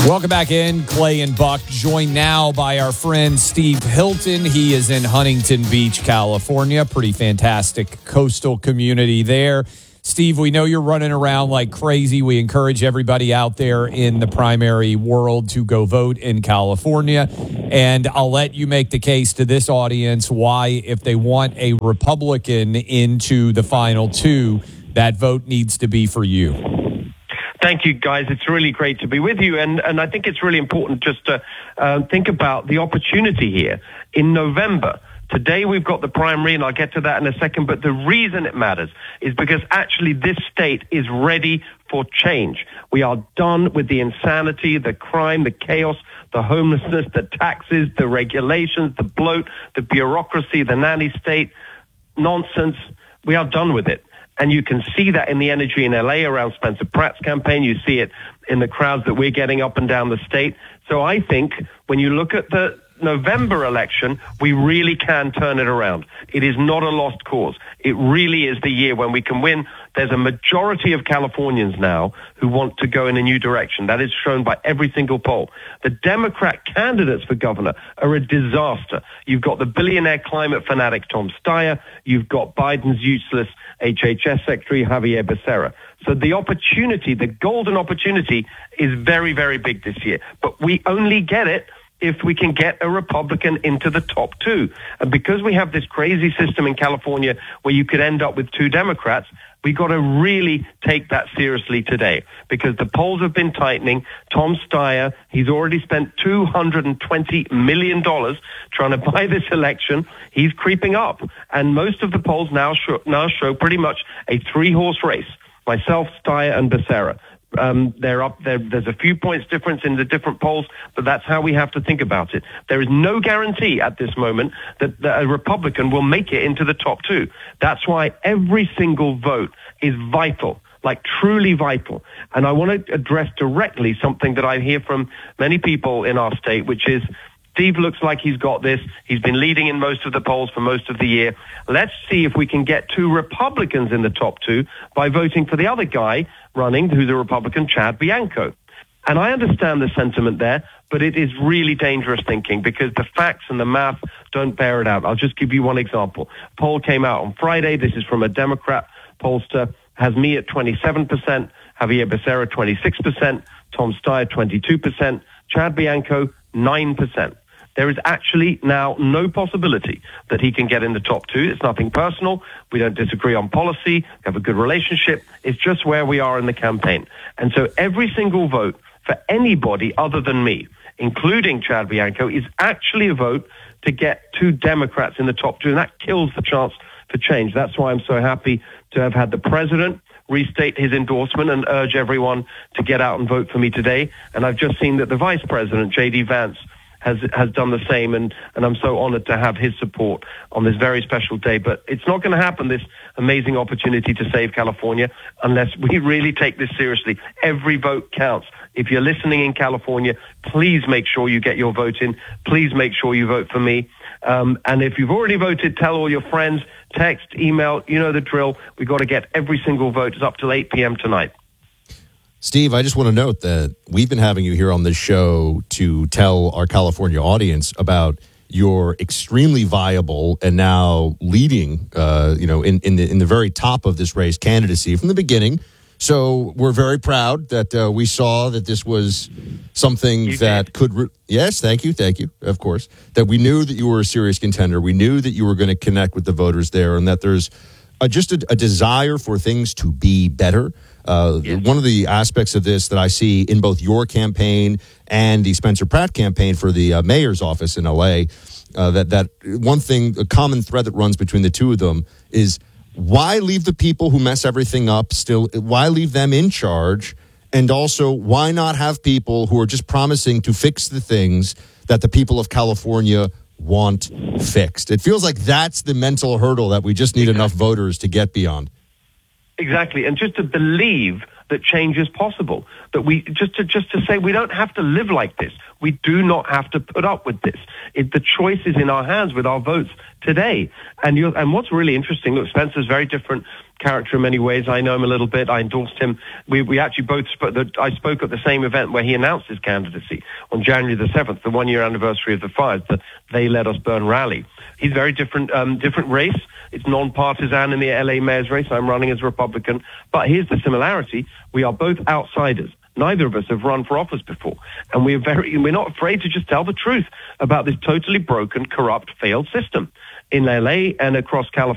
Welcome back in, Clay and Buck, joined now by our friend Steve Hilton. He is in Huntington Beach, California. Pretty fantastic coastal community there. Steve, we know you're running around like crazy. We encourage everybody out there in the primary world to go vote in California. And I'll let you make the case to this audience why, if they want a Republican into the final two, that vote needs to be for you. Thank you, guys. It's really great to be with you. And I think it's really important just to think about the opportunity here. In November, today we've got the primary, and I'll get to that in a second, but the reason it matters is because actually this state is ready for change. We are done with the insanity, the crime, the chaos, the homelessness, the taxes, the regulations, the bloat, the bureaucracy, the nanny state, nonsense. We are done with it. And you can see that in the energy in L.A. around Spencer Pratt's campaign. You see it in the crowds that we're getting up and down the state. So I think when you look at the November election, we really can turn it around. It is not a lost cause. It really is the year when we can win. There's a majority of Californians now who want to go in a new direction. That is shown by every single poll. The Democrat candidates for governor are a disaster. You've got the billionaire climate fanatic Tom Steyer. You've got Biden's useless HHS Secretary Javier Becerra. So the opportunity, the golden opportunity, is very, very big this year. But we only get it if we can get a Republican into the top two. And because we have this crazy system in California where you could end up with two Democrats, we got to really take that seriously today, because the polls have been tightening. Tom Steyer, he's already spent $220 million trying to buy this election. He's creeping up. And most of the polls now show pretty much a three-horse race. Myself, Steyer, and Becerra. They're up there. There's a few points difference in the different polls, but that's how we have to think about it. There is no guarantee at this moment that a Republican will make it into the top two. That's why every single vote is vital, like truly vital. And I want to address directly something that I hear from many people in our state, which is, Steve looks like he's got this. He's been leading in most of the polls for most of the year. Let's see if we can get two Republicans in the top two by voting for the other guy running, who's a Republican, Chad Bianco. And I understand the sentiment there, but it is really dangerous thinking because the facts and the math don't bear it out. I'll just give you one example. A poll came out on Friday. This is from a Democrat pollster. Has me at 27%, Javier Becerra 26%, Tom Steyer 22%, Chad Bianco 9%. There is actually now no possibility that he can get in the top two. It's nothing personal. We don't disagree on policy. We have a good relationship. It's just where we are in the campaign. And so every single vote for anybody other than me, including Chad Bianco, is actually a vote to get two Democrats in the top two. And that kills the chance for change. That's why I'm so happy to have had the president restate his endorsement and urge everyone to get out and vote for me today. And I've just seen that the vice president, J.D. Vance, has done the same, and I'm so honored to have his support on this very special day. But it's not going to happen, this amazing opportunity to save California, unless we really take this seriously. Every vote counts. If you're listening in California, please make sure you get your vote in. Please make sure you vote for me. And if you've already voted, tell all your friends, text, email, you know the drill. We've got to get every single vote. It's up till 8 p.m. tonight. Steve, I just want to note that we've been having you here on this show to tell our California audience about your extremely viable and now leading, in the very top of this race candidacy from the beginning. So we're very proud that we saw that this was something that could. Yes, thank you, of course. That we knew that you were a serious contender. We knew that you were going to connect with the voters there, and that there's just a desire for things to be better. One of the aspects of this that I see in both your campaign and the Spencer Pratt campaign for the mayor's office in L.A., that one thing, a common thread that runs between the two of them is, why leave the people who mess everything up still? Why leave them in charge? And also, why not have people who are just promising to fix the things that the people of California want fixed? It feels like that's the mental hurdle that we just need enough voters to get beyond. Exactly, and just to believe that change is possible, that we just to say we don't have to live like this. We do not have to put up with this. The choice is in our hands with our votes today. And what's really interesting, look, Spencer's very different character in many ways. I know him a little bit. I endorsed him. We actually both I spoke at the same event where he announced his candidacy on January the 7th, the 1-year anniversary of the fires, the They Let Us Burn rally. He's very different race. It's non-partisan in the LA mayor's race. I'm running as a Republican. But here's the similarity. We are both outsiders. Neither of us have run for office before. And we're not afraid to just tell the truth about this totally broken, corrupt, failed system in LA and across California.